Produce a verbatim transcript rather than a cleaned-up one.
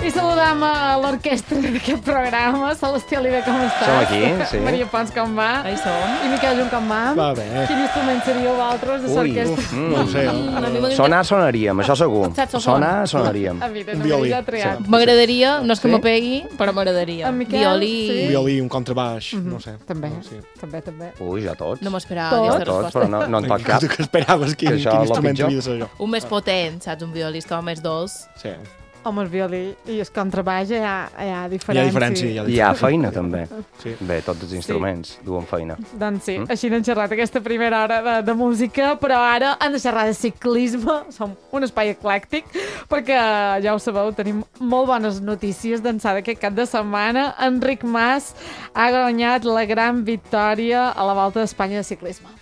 I saludam a l'orquestra d'aquest programa. Celestí Oliver, com estàs? Som aquí, sí. Maria Pons, com va? Ahí som. I Miquel Junt, com va? Va bé. Quin instrument seríeu vosaltres de l'orquestra? Mm, No ho sé. Mm, sonar sonaríem, això segur. Saxofon. Sonar sonaríem. A mi, Un no violí, m'he ja triat. sí. M'agradaria, no és que Sí? m'ho pegui, però m'agradaria. En Miquel, Violí... sí. Un violí, un contrabaix, no sé. També, No, sí. també, també. Ui, ja tots. No m'esperava Tots? aquesta Tots, resposta. però no, no en toc cap. Tu que esperaves quin, Que això quin és lo instrument pitjor. havia de ser jo. Un més potent, saps? Un violí és com més dolç. Sí. Home, el violí i el contrabaix hi ha, hi ha Hi ha diferència. diferència, hi ha Hi ha feina, també. Sí. Bé, tots els instruments duen feina. Doncs sí, Mm. així n'hem xerrat aquesta primera hora de, de música, però ara hem de xerrar de ciclisme. Som un espai eclèctic, perquè, ja ho sabeu, tenim molt bones notícies d'ençà d'aquest cap de setmana. Enric Mas ha guanyat la gran victòria a la Volta d'Espanya de ciclisme.